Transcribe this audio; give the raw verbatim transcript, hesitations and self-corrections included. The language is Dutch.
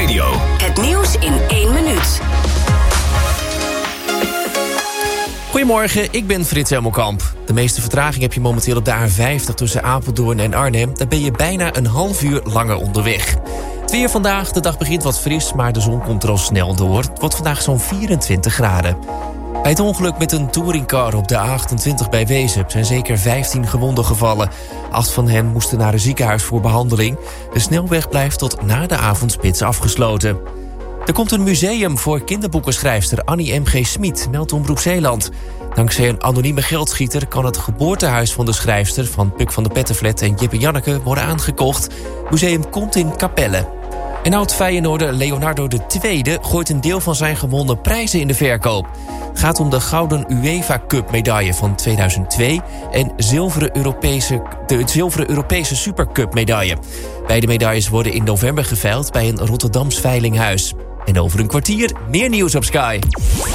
Radio. Het nieuws in één minuut. Goedemorgen, ik ben Frits Hemelkamp. De meeste vertraging heb je momenteel op de A vijftig tussen Apeldoorn en Arnhem. Daar ben je bijna een half uur langer onderweg. Het weer vandaag, de dag begint wat fris, maar de zon komt er al snel door. Het wordt vandaag zo'n vierentwintig graden. Bij het ongeluk met een touringcar op de A achtentwintig bij Wezep zijn zeker vijftien gewonden gevallen. Acht van hen moesten naar een ziekenhuis voor behandeling. De snelweg blijft tot na de avondspits afgesloten. Er komt een museum voor kinderboekenschrijfster Annie M G Smit, meldt Omroep Zeeland. Dankzij een anonieme geldschieter kan het geboortehuis van de schrijfster van Puk van de Pettenflat en Jip en Janneke worden aangekocht. Het museum komt in Capelle. En oud-Feyenoorder Leonardo de Tweede gooit een deel van zijn gewonnen prijzen in de verkoop. Het gaat om de gouden UEFA Cup medaille van tweeduizend twee en zilveren Europese, de zilveren Europese Supercup medaille. Beide medailles worden in november geveild bij een Rotterdams veilinghuis. En over een kwartier meer nieuws op Sky.